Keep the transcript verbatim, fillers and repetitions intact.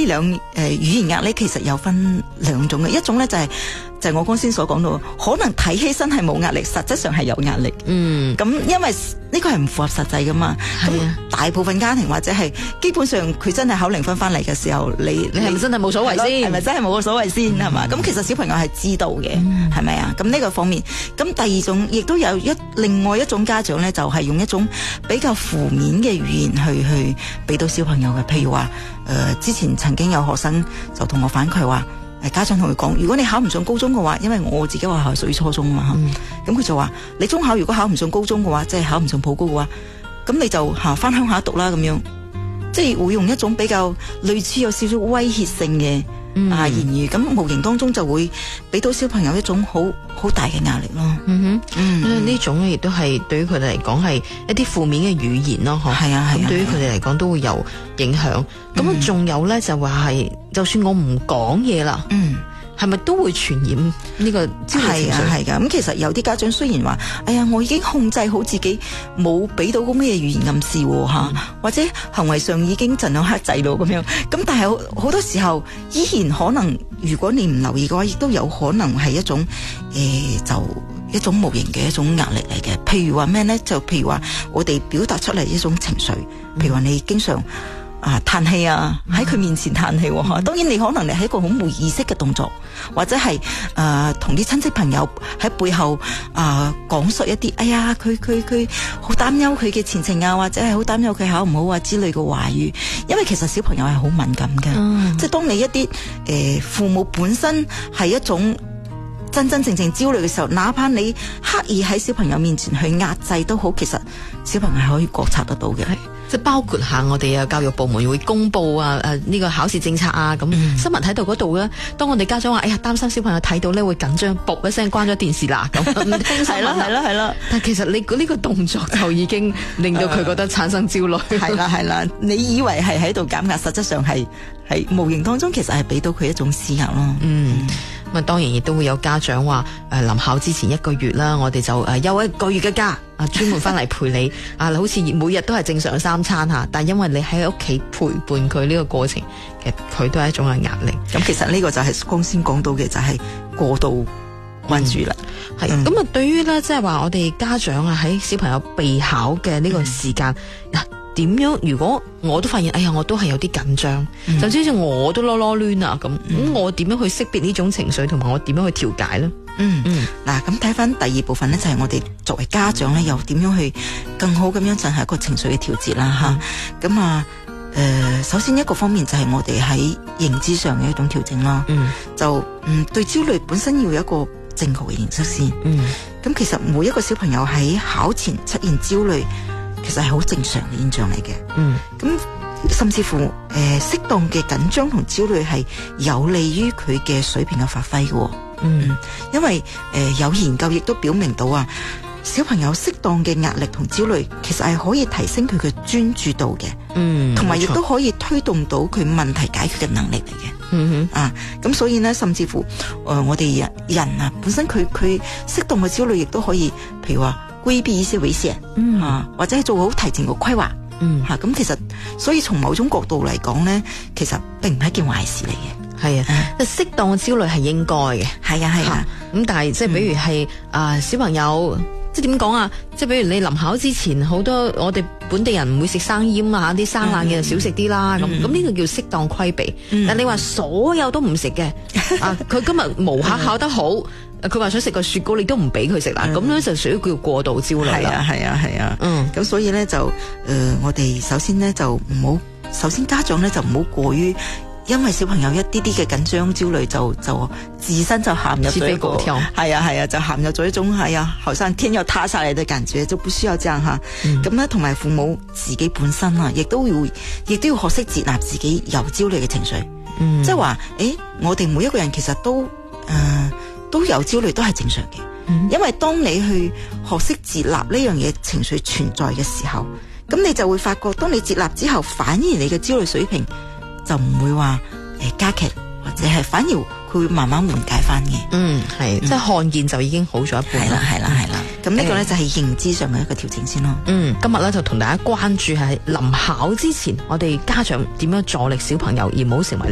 呢兩誒語言壓力其實有分兩種嘅，一種咧就係、是、就係、是、我剛先所講到，可能睇起身係冇壓力，實質上係有壓力。嗯，咁因為呢個係唔符合實際噶嘛。咁、啊、大部分家庭或者係基本上佢真係考零分翻嚟嘅時候，你你係咪真係冇所謂先？ 係咪真係冇所謂先？係嘛？咁、嗯、其實小朋友係知道嘅，係咪啊？咁呢個方面，咁第二種亦都有一另外一種家長咧，就係、是、用一種比較負面嘅語言去去俾到小朋友嘅，譬如話誒、呃，之前曾經有學生就同我反饋話，誒家長同佢講，如果你考唔上高中嘅話，因為我自己學校係屬於初中嘛，咁、嗯、佢就話你中考如果考唔上高中嘅話，即係考唔上普高嘅話，咁你就吓翻鄉下讀啦，咁樣，即係會用一種比較類似有少少威脅性嘅。嗯、啊言語，咁無形當中就會俾到小朋友一種好好大嘅壓力咯。嗯哼，嗯， 呢種亦都係對於佢哋嚟講係一啲負面嘅語言咯，嗬。係啊係啊，咁對於佢哋嚟講都會有影響。咁仲、嗯、有咧就話係，就算我唔講嘢啦，嗯。係咪都會傳染呢個焦慮情緒？係啊係噶，咁其實有啲家長雖然話，哎呀，我已經控制好自己，冇俾到個咩語言暗示吓，嗯、或者行為上已經盡量克制咯咁樣。咁但係好多時候，依然可能，如果你唔留意嘅話，亦都有可能係一種誒、呃，就一種無形嘅一種壓力嚟嘅。譬如話咩咧？就譬如話我哋表達出嚟一種情緒，譬如話你經常。啊！嘆氣啊！喺佢面前嘆氣喎、嗯、當然你可能你係一個好無意識嘅動作，或者係誒同啲親戚朋友喺背後啊講述一啲，哎呀佢佢佢好擔憂佢嘅前程啊，或者係好擔憂佢考唔好啊之類嘅話語。因為其實小朋友係好敏感嘅，嗯、即係當你一啲誒、呃、父母本身係一種真真正正焦慮嘅時候，哪怕你刻意喺小朋友面前去壓制都好，其實小朋友係可以覺察得到嘅。即係包括下我哋啊教育部門會公布啊誒呢個考試政策啊咁、嗯、新聞睇到嗰度咧，當我哋家長話哎呀擔心小朋友睇到咧會緊張，噗一聲關咗電視啦咁，係啦係啦係啦，但其實你呢個動作就已經令到佢覺得產生焦慮。係啦係啦，你以為係喺度減壓，實質上係係無形當中其實係俾到佢一種施壓咯。嗯。咁啊，當然亦都會有家長話誒，臨考之前一個月啦，我哋就誒休一個月嘅假，啊，專門翻嚟陪你啊，好似每日都係正常三餐吓，但係因為你喺屋企陪伴佢呢個過程，其實佢都係一種嘅壓力。咁、嗯、其實呢個就係剛先講到嘅，就係過度關注啦。係咁啊，嗯、對於咧，即係話我哋家長啊，喺小朋友備考嘅呢個時間嗱。嗯點樣？如果我都發現，哎呀，我都係有啲緊張，嗯、甚至好似我都囉囉攣啊咁，咁、嗯、我點樣去識別呢種情緒，同埋我點樣去調解呢？嗯嗯，嗱，咁睇翻第二部分呢，就係、是、我哋作為家長呢，又點樣去更好咁樣進行一個情緒嘅調節啦？吓、嗯，咁啊，誒、呃，首先一個方面就係我哋喺認知上嘅一種調整啦。嗯，就嗯對焦慮本身要有一個正確嘅認識先。嗯，咁其實每一個小朋友喺考前出現焦慮，其實係好正常嘅現象嚟嘅，嗯，咁甚至乎誒適當嘅緊張同焦慮係有利於佢嘅水平嘅發揮嘅，嗯，因為誒、呃、有研究亦都表明到啊，小朋友適當嘅壓力同焦慮，其實係可以提升佢嘅專注度嘅，嗯，同埋亦都可以推動到佢問題解決嘅能力嚟嘅，嗯哼，啊，咁所以呢，甚至乎誒、呃、我哋人人啊本身佢佢適當嘅焦慮亦都可以，譬如話。規避一些危險，嗯啊，或者係做好提前嘅規劃，嗯吓，咁、啊、其實，所以從某種角度嚟講咧，其實並唔係一件壞事嚟嘅，係啊，即係適當嘅焦慮係應該嘅，係啊係啊，咁、啊、但係即係比如係、嗯、啊小朋友，即係點講啊，即係比如你臨考之前，好多我哋本地人唔會食生腌啊，啲生冷嘅就少食啲啦，咁咁呢個叫適當規避，嗯、但你話所有都唔食嘅，啊佢今日模考考得好。佢話想食個雪糕，你都唔俾佢食啦，咁樣、嗯、就屬於叫過度焦慮啦。係啊，係啊，係啊。嗯，咁所以咧就，誒、呃，我哋首先咧就唔好，首先家長咧就唔好過於，因為小朋友一啲啲嘅緊張焦慮就就自身就陷入咗一個，係啊係啊，就陷入咗一種係啊，好像天要塌下來的感覺，就不需要這樣吓。咁咧、嗯，同埋父母自己本身啊，亦都要，亦都要學識接納自己有焦慮嘅情緒。嗯，即係話，誒，我哋每一個人其實都，誒、呃。都有焦慮都係正常嘅，嗯、因為當你去學識接納呢樣嘢情緒存在嘅時候，咁你就會發覺，當你接納之後，反而你嘅焦慮水平就唔會話誒加劇，或者係反而佢會慢慢緩解翻嘅。嗯，係，即係看見就已經好咗一半。係啦，係啦，係啦。咁呢個咧就係認知上嘅一個調整先咯。嗯，今日咧就同大家關注係臨考之前，我哋家長點樣助力小朋友，而唔好成為